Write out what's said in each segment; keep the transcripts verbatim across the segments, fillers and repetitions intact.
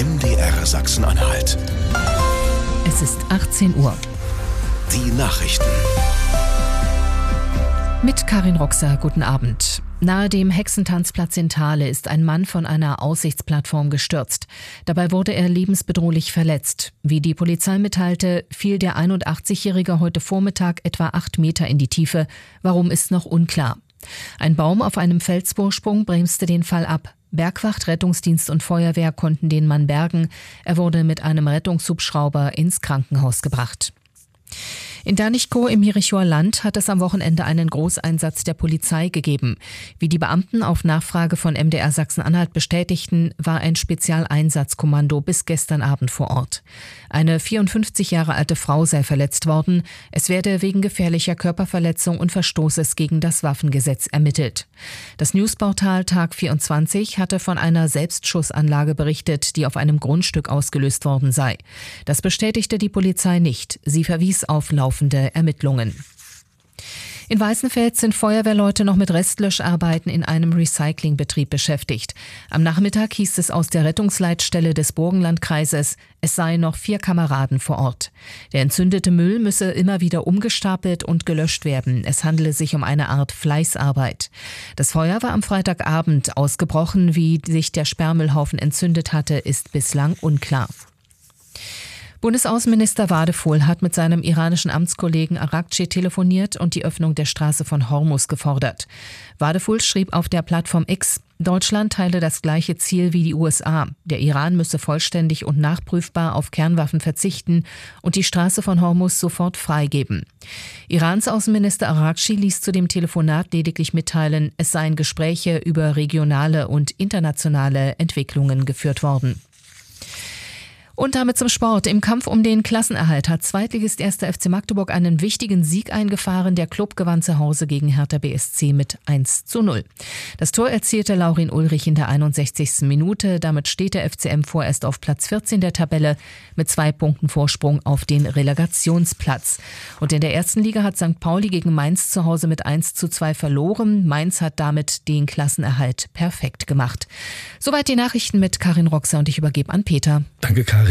M D R Sachsen-Anhalt. Es ist achtzehn Uhr. Die Nachrichten. Mit Karin Roxer, guten Abend. Nahe dem Hexentanzplatz in Thale ist ein Mann von einer Aussichtsplattform gestürzt. Dabei wurde er lebensbedrohlich verletzt. Wie die Polizei mitteilte, fiel der einundachtzigjährige heute Vormittag etwa acht Meter in die Tiefe. Warum ist noch unklar. Ein Baum auf einem Felsvorsprung bremste den Fall ab. Bergwacht, Rettungsdienst und Feuerwehr konnten den Mann bergen. Er wurde mit einem Rettungshubschrauber ins Krankenhaus gebracht. In Danichkow im Jerichower Land hat es am Wochenende einen Großeinsatz der Polizei gegeben. Wie die Beamten auf Nachfrage von M D R Sachsen-Anhalt bestätigten, war ein Spezialeinsatzkommando bis gestern Abend vor Ort. Eine vierundfünfzig Jahre alte Frau sei verletzt worden. Es werde wegen gefährlicher Körperverletzung und Verstoßes gegen das Waffengesetz ermittelt. Das Newsportal Tag vierundzwanzig hatte von einer Selbstschussanlage berichtet, die auf einem Grundstück ausgelöst worden sei. Das bestätigte die Polizei nicht. Sie verwies auf laufende Ermittlungen. In Weißenfels sind Feuerwehrleute noch mit Restlöscharbeiten in einem Recyclingbetrieb beschäftigt. Am Nachmittag hieß es aus der Rettungsleitstelle des Burgenlandkreises, es seien noch vier Kameraden vor Ort. Der entzündete Müll müsse immer wieder umgestapelt und gelöscht werden. Es handele sich um eine Art Fleißarbeit. Das Feuer war am Freitagabend ausgebrochen. Wie sich der Sperrmüllhaufen entzündet hatte, ist bislang unklar. Bundesaußenminister Wadephul hat mit seinem iranischen Amtskollegen Arakci telefoniert und die Öffnung der Straße von Hormuz gefordert. Wadephul schrieb auf der Plattform X, Deutschland teile das gleiche Ziel wie die U S A. Der Iran müsse vollständig und nachprüfbar auf Kernwaffen verzichten und die Straße von Hormuz sofort freigeben. Irans Außenminister Arakci ließ zu dem Telefonat lediglich mitteilen, es seien Gespräche über regionale und internationale Entwicklungen geführt worden. Und damit zum Sport. Im Kampf um den Klassenerhalt hat Zweitligist erster F C Magdeburg einen wichtigen Sieg eingefahren. Der Klub gewann zu Hause gegen Hertha B S C mit eins zu null. Das Tor erzielte Laurin Ulrich in der einundsechzigsten Minute. Damit steht der F C M vorerst auf Platz vierzehn der Tabelle mit zwei Punkten Vorsprung auf den Relegationsplatz. Und in der ersten Liga hat Sankt Pauli gegen Mainz zu Hause mit eins zu zwei verloren. Mainz hat damit den Klassenerhalt perfekt gemacht. Soweit die Nachrichten mit Karin Roxer und ich übergebe an Peter. Danke, Karin.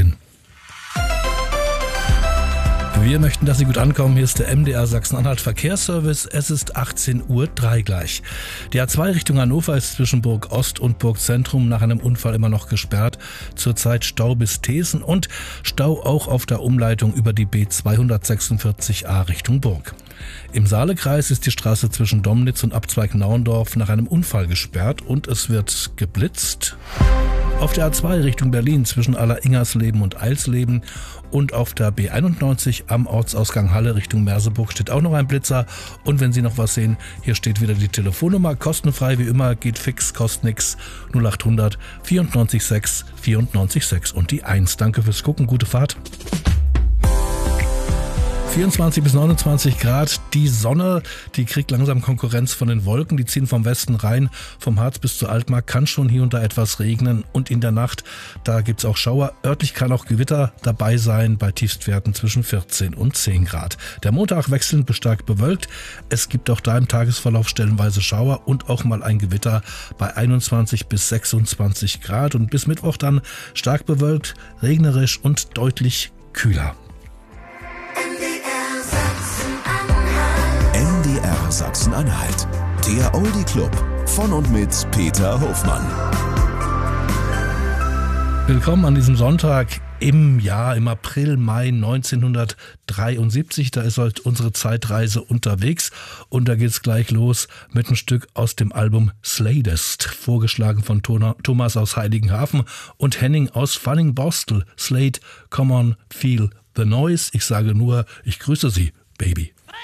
Wir möchten, dass Sie gut ankommen. Hier ist der M D R Sachsen-Anhalt Verkehrsservice. Es ist achtzehn Uhr drei gleich. Die A zwei Richtung Hannover ist zwischen Burg Ost und Burg Zentrum nach einem Unfall immer noch gesperrt. Zurzeit Stau bis Thesen und Stau auch auf der Umleitung über die B zweihundertsechsundvierzig A Richtung Burg. Im Saalekreis ist die Straße zwischen Domnitz und Abzweig Nauendorf nach einem Unfall gesperrt und es wird geblitzt. Auf der A zwei Richtung Berlin zwischen Aller-Ingersleben und Eilsleben und auf der B einundneunzig am Ortsausgang Halle Richtung Merseburg steht auch noch ein Blitzer. Und wenn Sie noch was sehen, hier steht wieder die Telefonnummer, kostenfrei wie immer, geht fix, kostet nix, null achthundert vierundneunzig sechs vierundneunzig sechs und die eins. Danke fürs Gucken, gute Fahrt. vierundzwanzig bis neunundzwanzig Grad. Die Sonne, die kriegt langsam Konkurrenz von den Wolken. Die ziehen vom Westen rein. Vom Harz bis zur Altmark kann schon hier und da etwas regnen. Und in der Nacht, da gibt's auch Schauer. Örtlich kann auch Gewitter dabei sein bei Tiefstwerten zwischen vierzehn und zehn Grad. Der Montag wechselnd bis stark bewölkt. Es gibt auch da im Tagesverlauf stellenweise Schauer und auch mal ein Gewitter bei einundzwanzig bis sechsundzwanzig Grad. Und bis Mittwoch dann stark bewölkt, regnerisch und deutlich kühler. M D R Sachsen-Anhalt. Der Oldie Club von und mit Peter Hofmann. Willkommen an diesem Sonntag im Jahr, im April, Mai neunzehnhundertdreiundsiebzig. Da ist heute unsere Zeitreise unterwegs und da geht's gleich los mit einem Stück aus dem Album Sladest, vorgeschlagen von Thomas aus Heiligenhafen und Henning aus Fanning-Borstel. Slade, come on, feel the noise. Ich sage nur, ich grüße Sie, Baby.